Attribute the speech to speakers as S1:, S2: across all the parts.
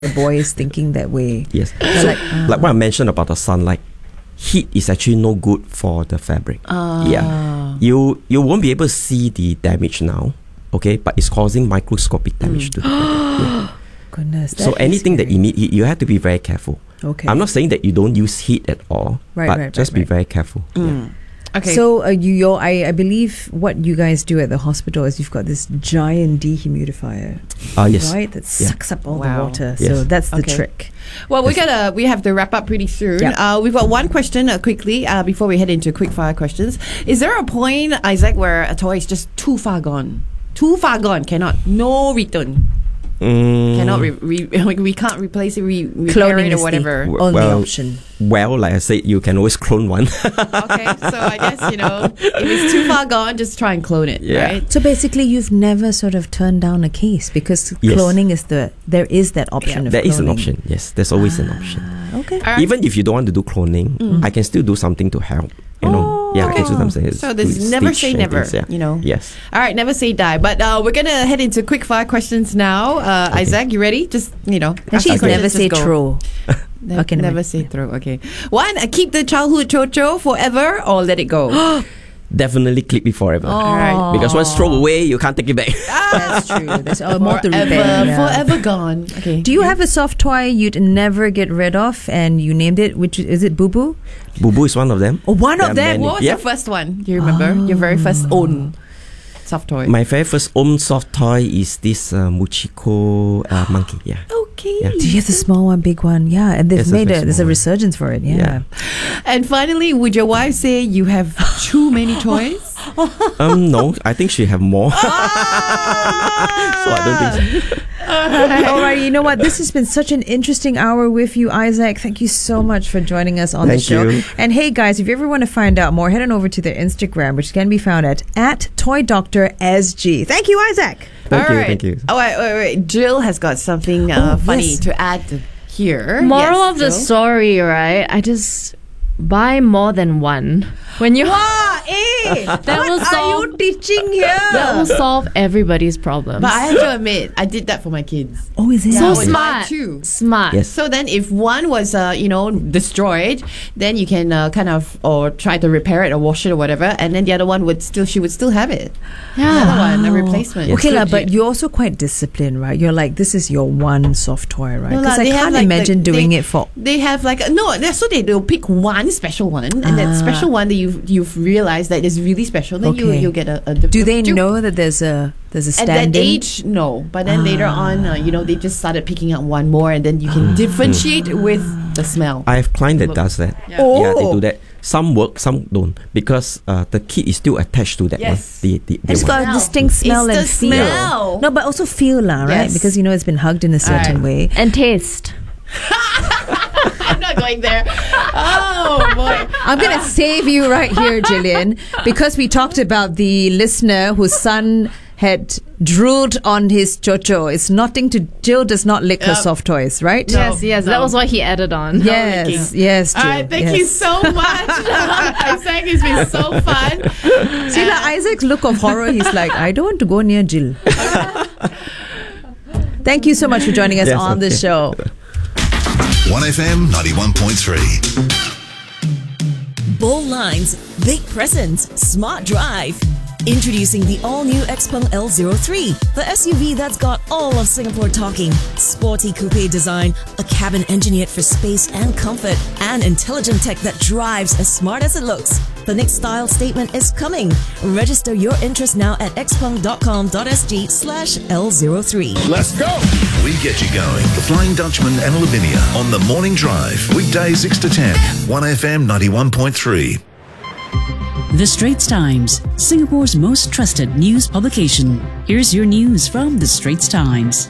S1: the boy is thinking that way.
S2: Yes.
S1: They're
S2: So, like what I mentioned about the sunlight, heat is actually no good for the fabric. Yeah. You won't be able to see the damage now, okay? But it's causing microscopic damage to the fabric. Yeah.
S1: Goodness.
S2: So anything that emit heat, you have to be very careful.
S1: Okay.
S2: I'm not saying that you don't use heat at all, but just be very careful. Yeah.
S1: Okay. So I believe what you guys do at the hospital is you've got this giant dehumidifier,
S2: yes,
S1: right? That sucks up all the water.
S2: Yes.
S1: So that's the trick.
S3: Well, we have to wrap up pretty soon. Yep. We've got one question quickly before we head into quick fire questions. Is there a point, Isaac, where a toy is just too far gone? Too far gone, no return. Cannot we can't replace it, repair it or whatever.
S1: Only option.
S2: Well, like I said, you can always clone one.
S3: Okay, so I guess if it's too far gone, just try and clone it, right?
S1: So basically, you've never sort of turned down a case because cloning is there is that option of
S2: there
S1: cloning.
S2: There is an option. Yes, there's always an option.
S1: Okay.
S2: Even if you don't want to do cloning, I can still do something to help. I can do something.
S3: So there's never say never.
S2: Yes.
S3: All right, never say die. But we're gonna head into quick fire questions now. Isaac, you ready? Just
S1: Actually, never say true.
S3: Okay, never say throw. Okay. One, keep the childhood chocho forever or let it go.
S2: Definitely keep it forever.
S3: All right.
S2: Because once throw away, you can't take it back.
S1: That's true. There's more to repair.
S3: Forever gone. Okay.
S1: Do you have a soft toy you'd never get rid of and you named it? Which is it? Boo Boo?
S2: Boo Boo is one of them.
S1: Oh, one of them.
S3: What was your first one? Do you remember your very first own soft toy?
S2: My very first own soft toy is this Muchiko monkey. Yeah.
S3: Okay.
S2: Yeah.
S1: Do you have the small one, big one? Yeah, and they've there's a resurgence for it. Yeah.
S3: And finally, would your wife say you have too many toys?
S2: No, I think she have more. So I don't think so.
S1: All right, you know what? This has been such an interesting hour with you, Isaac. Thank you so much for joining us on the show.
S2: You.
S1: And hey, guys, if you ever want to find out more, head on over to their Instagram, which can be found at @ToyDoctorSG. Thank you, Isaac.
S2: Thank you.
S3: Oh, wait. Jill has got something funny to add here.
S4: Moral of the story, right? I just buy more than one. When you
S1: what are you teaching here?
S4: That will solve everybody's problems.
S3: But I have to admit, I did that for my kids.
S1: Oh, is it?
S4: So smart.
S3: Smart.
S2: Yes.
S3: So then if one was, destroyed, then you can or try to repair it or wash it or whatever. And then the other one she would still have it.
S4: Yeah.
S3: The other one, a replacement.
S2: Yes.
S1: Okay, but you're also quite disciplined, right? You're like, this is your one soft toy, right? Because I can't imagine doing it for...
S3: They have they'll pick one special one, and that special one that you've realized that is really special, then you'll get a
S1: Do they know that there's a stand-in?
S3: At that age, no. But then later on, they just started picking up one more, and then you can differentiate with the smell.
S2: I have client that does that.
S3: Yeah.
S2: Yeah, they do that. Some work, some don't, because the kid is still attached to that one.
S1: It's got a distinct smell
S3: it's
S1: and
S3: the
S1: feel.
S3: Smell.
S1: No, but also feel, right?
S3: Yes.
S1: Because it's been hugged in a certain way.
S4: And taste.
S3: I'm not going there. Oh boy.
S1: I'm going to save you right here, Jillian, because we talked about the listener whose son had drooled on his chocho. It's nothing to... Jill does not lick her soft toys, right?
S3: No.
S4: Yes. That was what he added on.
S1: Yes, Jill.
S3: All right, thank you so much. Isaac, it's been so fun.
S1: See, Isaac's look of horror, he's like, I don't want to go near Jill. Thank you so much for joining us on the show.
S5: 1FM 91.3.
S6: Bold lines, big presence, smart drive. Introducing the all-new Xpeng L03, the SUV that's got all of Singapore talking. Sporty coupe design, a cabin engineered for space and comfort, and intelligent tech that drives as smart as it looks. The next style statement is coming. Register your interest now at xpeng.com.sg/L03.
S5: Let's go! We get you going. The Flying Dutchman and Lavinia on the Morning Drive. Weekdays 6 to 10. 1FM 91.3.
S7: The Straits Times, Singapore's most trusted news publication. Here's your news from The Straits Times.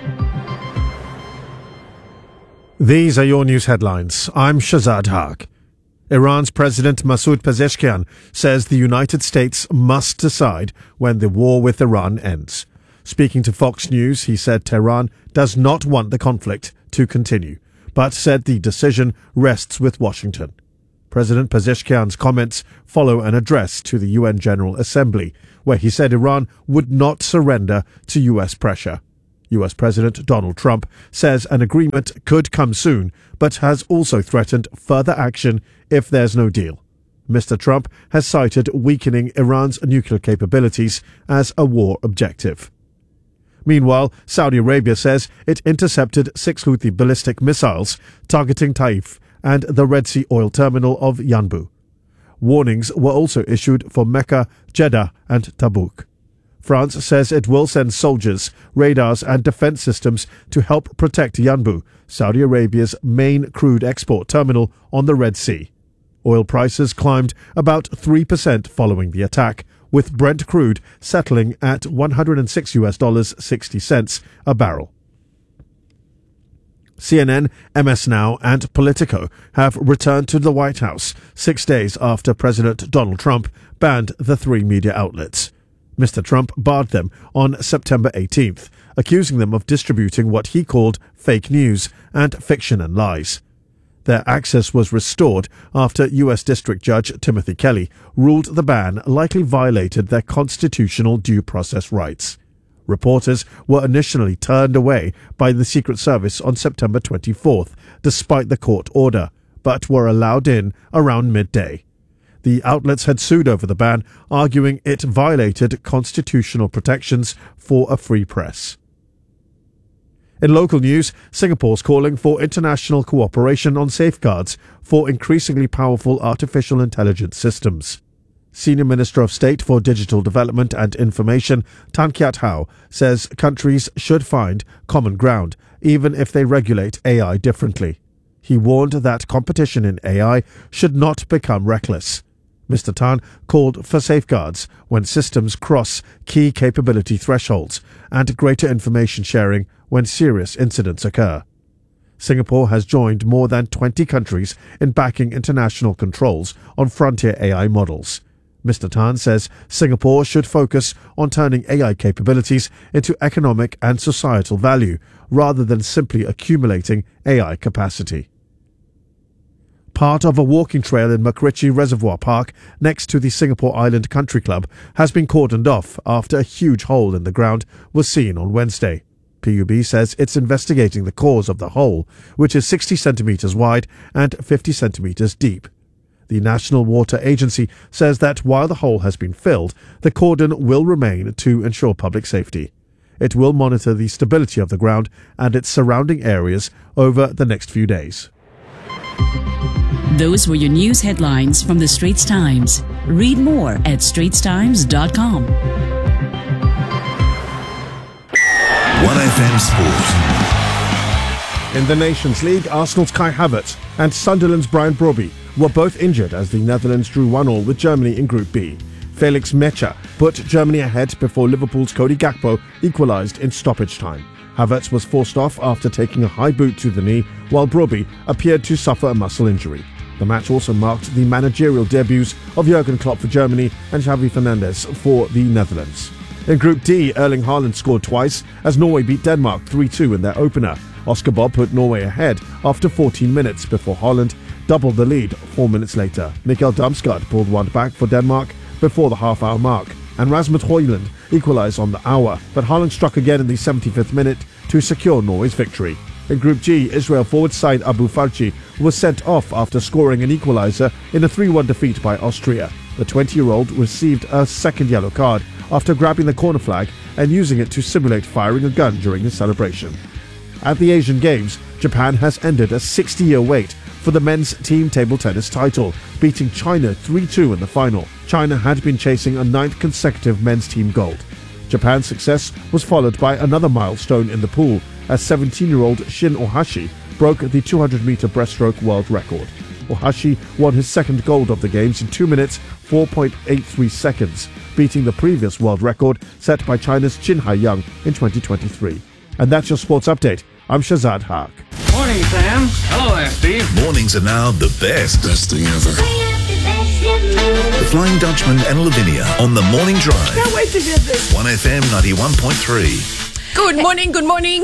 S8: These are your news headlines. I'm Shazad Haq. Iran's President Masoud Pezeshkian says the United States must decide when the war with Iran ends. Speaking to Fox News, he said Tehran does not want the conflict to continue, but said the decision rests with Washington. President Pezeshkian's comments follow an address to the UN General Assembly, where he said Iran would not surrender to US pressure. US President Donald Trump says an agreement could come soon, but has also threatened further action if there's no deal. Mr. Trump has cited weakening Iran's nuclear capabilities as a war objective. Meanwhile, Saudi Arabia says it intercepted 6 Houthi ballistic missiles targeting Taif and the Red Sea oil terminal of Yanbu. Warnings were also issued for Mecca, Jeddah and Tabuk. France says it will send soldiers, radars and defense systems to help protect Yanbu, Saudi Arabia's main crude export terminal on the Red Sea. Oil prices climbed about 3% following the attack, with Brent crude settling at $106.60 a barrel. CNN, MS Now and Politico have returned to the White House 6 days after President Donald Trump banned the 3 media outlets. Mr. Trump barred them on September 18th, accusing them of distributing what he called fake news and fiction and lies. Their access was restored after U.S. District Judge Timothy Kelly ruled the ban likely violated their constitutional due process rights. Reporters were initially turned away by the Secret Service on September 24th, despite the court order, but were allowed in around midday. The outlets had sued over the ban, arguing it violated constitutional protections for a free press. In local news, Singapore's calling for international cooperation on safeguards for increasingly powerful artificial intelligence systems. Senior Minister of State for Digital Development and Information, Tan Kiat Hau, says countries should find common ground, even if they regulate AI differently. He warned that competition in AI should not become reckless. Mr. Tan called for safeguards when systems cross key capability thresholds and greater information sharing when serious incidents occur. Singapore has joined more than 20 countries in backing international controls on frontier AI models. Mr. Tan says Singapore should focus on turning AI capabilities into economic and societal value rather than simply accumulating AI capacity. Part of a walking trail in Makritchie Reservoir Park next to the Singapore Island Country Club has been cordoned off after a huge hole in the ground was seen on Wednesday. PUB says it's investigating the cause of the hole, which is 60 centimetres wide and 50 centimetres deep. The National Water Agency says that while the hole has been filled, the cordon will remain to ensure public safety. It will monitor the stability of the ground and its surrounding areas over the next few days.
S7: Those were your news headlines from the Straits Times. Read more at straitstimes.com.
S5: 1FM Sport.
S8: In the Nations League, Arsenal's Kai Havertz and Sunderland's Brian Brobby were both injured as the Netherlands drew 1-1 with Germany in Group B. Felix Mecha put Germany ahead before Liverpool's Cody Gakpo equalised in stoppage time. Havertz was forced off after taking a high boot to the knee, while Brobby appeared to suffer a muscle injury. The match also marked the managerial debuts of Jurgen Klopp for Germany and Xavi Fernandez for the Netherlands. In Group D, Erling Haaland scored twice as Norway beat Denmark 3-2 in their opener. Oscar Bob put Norway ahead after 14 minutes before Haaland doubled the lead 4 minutes later. Mikkel Damsgaard pulled one back for Denmark before the half-hour mark, and Rasmus Højlund equalised on the hour, but Haaland struck again in the 75th minute to secure Norway's victory. In Group G, Israel forward Said Abu Farchi was sent off after scoring an equaliser in a 3-1 defeat by Austria. The 20-year-old received a second yellow card after grabbing the corner flag and using it to simulate firing a gun during the celebration. At the Asian Games, Japan has ended a 60-year wait for the men's team table tennis title, beating China 3-2 in the final. China had been chasing a 9th consecutive men's team gold. Japan's success was followed by another milestone in the pool as 17-year-old Shin Ohashi broke the 200-meter breaststroke world record. Ohashi won his second gold of the games in 2 minutes 4.83 seconds, beating the previous world record set by China's Chin Haiyang in 2023. And that's your sports update. I'm Shazad Haq.
S9: Morning, Sam. Hello there, Steve.
S5: Mornings are now the best.
S10: Best thing ever.
S5: The Flying Dutchman and Lavinia on the Morning Drive.
S3: Can't wait to get this.
S5: 1FM 91.3.
S3: Good morning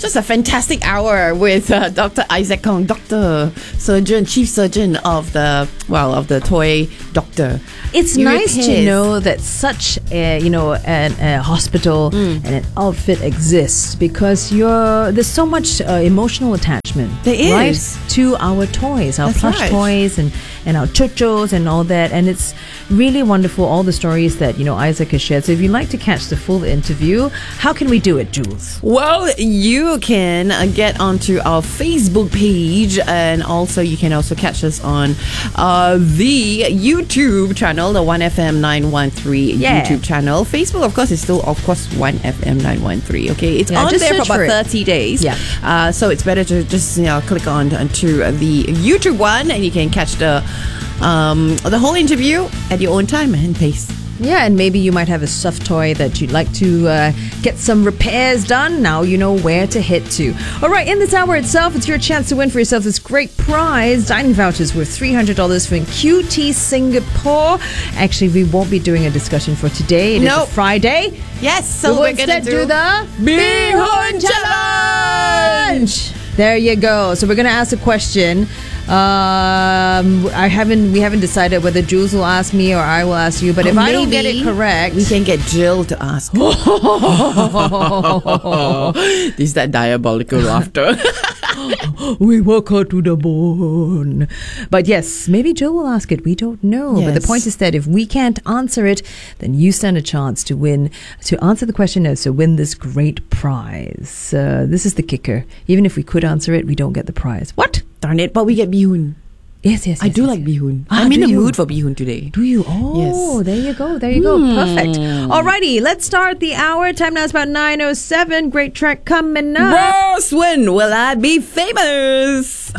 S3: Just a fantastic hour with Dr. Isaac Kong, Chief Surgeon of the toy doctor.
S1: It's nice to know that such a hospital and an outfit exists, because there's so much emotional attachment.
S3: There is.
S1: Right? To our toys, our
S3: That's
S1: plush
S3: right.
S1: toys and our chochos and all that. And it's really wonderful, all the stories that, Isaac has shared. So if you'd like to catch the full interview, how can we do it, Jules?
S3: Well, you can get onto our Facebook page, and also you can also catch us on the YouTube channel, the 1FM 913 YouTube channel. Facebook, of course, is still, 1FM 913. Okay, it's on
S1: just
S3: there for
S1: search
S3: about
S1: for it.
S3: 30 days.
S1: Yeah.
S3: So it's better to just click on to the YouTube one, and you can catch the whole interview at your own time and pace.
S1: Yeah, and maybe you might have a stuffed toy that you'd like to get some repairs done. Now you know where to head to. All right, in this hour itself, it's your chance to win for yourself this great prize. Dining vouchers worth $300 from QT Singapore. Actually, we won't be doing a discussion for today. It is a Friday.
S3: Yes, so
S1: we'll
S3: we're going to
S1: instead do the
S3: Bihun Challenge!
S1: There you go. So we're going to ask a question. We haven't decided whether Jules will ask me or I will ask you. But if I don't get it correct,
S3: we can get Jill to ask. This is that diabolical laughter.
S1: We work hard to the bone. But yes, maybe Jill will ask it. We don't know.
S3: Yes.
S1: But the point is that if we can't answer it, then you stand a chance to answer the question as to win this great prize. This is the kicker. Even if we could answer it, we don't get the prize. What?
S3: Darn it, but we get bihun.
S1: Yes.
S3: I do like bihun. I'm in the mood for bihun today.
S1: Do you? Oh,
S3: yes.
S1: There you go. Perfect. Alrighty, let's start the hour. Time now is about 9:07. Great track coming up.
S3: Ross, when will I be famous?